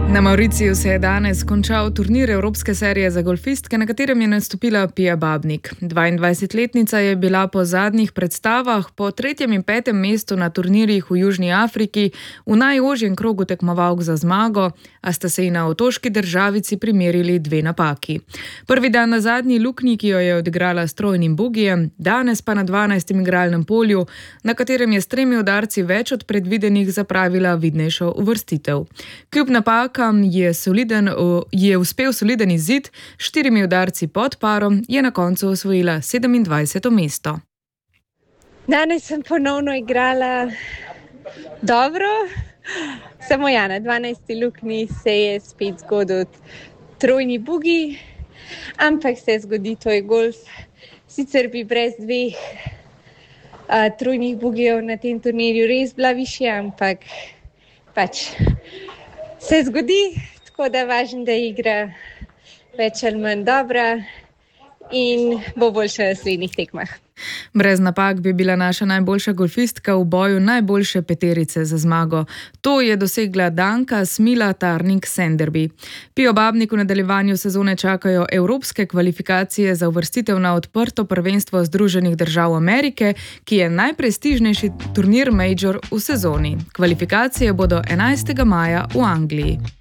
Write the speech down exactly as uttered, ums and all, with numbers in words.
Na Mauriciju se je danes končal turnir Evropske serije za golfistke, na katerem je nastopila Pia Babnik. dvaindvajsetletnica je bila po zadnjih predstavah po tretjem in petem mestu na turnirjih v Južni Afriki v najožjem krogu tekmovalk za zmago, a sta se ji na otoški državici primerili dve napaki. Prvi dan na zadnji luknji, ki jo je odigrala s trojnim bogijem, danes pa na dvanajstem igralnem polju, na katerem je s tremi udarci več od predvidenih zapravila vidnejšo uvrstitev. Kljub napakam je, soliden, je uspel soliden izid, s štirimi udarci pod parom je na koncu osvojila sedemindvajseto mesto. Danes sem ponovno igrala dobro, samo ja, na dvanajsti luknji se je spet zgodil trojni bogi, ampak se zgodi, to je golf. Sicer bi brez dveh a, trojnih bogijev na tem turnirju res bila višja, ampak pač se zgodi, tako da važno, da igra več ali manj dobra in bo boljša v naslednjih tekmah. Brez napak bi bila naša najboljša golfistka v boju najboljše peterice za zmago. To je dosegla Danka Smila Tarnik-Senderby. Pio Babnik v nadaljevanju sezone čakajo evropske kvalifikacije za uvrstitev na odprto prvenstvo Združenih držav Amerike, ki je najprestižnejši turnir major v sezoni. Kvalifikacije bodo enajstega maja v Angliji.